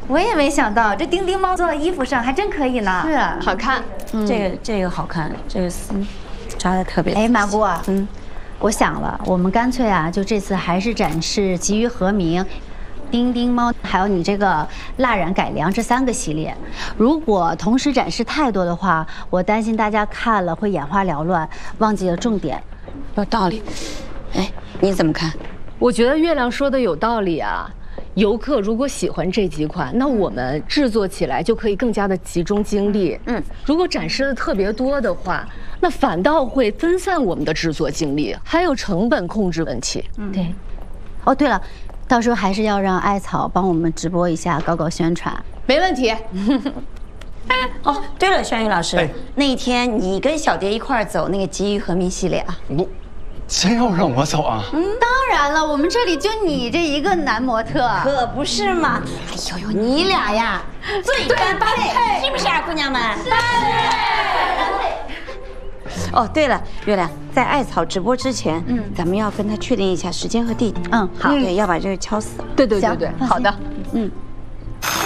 我也没想到这丁丁猫做到衣服上还真可以呢。 是啊， 好看。 这个好看，这个丝扎的特别。 哎，马姑，我想了，我们干脆啊，就这次还是展示吉于和鸣、丁丁猫，还有你这个蜡染改良这3个系列。如果同时展示太多的话，我担心大家看了会眼花缭乱，忘记了重点。 有道理。哎，你怎么看？ 我觉得月亮说的有道理啊。游客如果喜欢这几款，那我们制作起来就可以更加的集中精力。如果展示的特别多的话，那反倒会分散我们的制作精力，还有成本控制问题。 对。哦，对了，到时候还是要让艾草帮我们直播一下，搞宣传。 没问题。 哦，对了，轩宇老师，那一天你跟小蝶一块儿走那个吉于和鸣系列啊？ 真要让我走啊？ 当然了，我们这里就你这一个男模特， 可不是嘛！哎呦呦，你俩呀，最般配，是不是啊，姑娘们？是。哦，对了，月亮，在艾草直播之前，咱们要跟他确定一下时间和地点。 好， 对，要把这个敲死。 对，好的。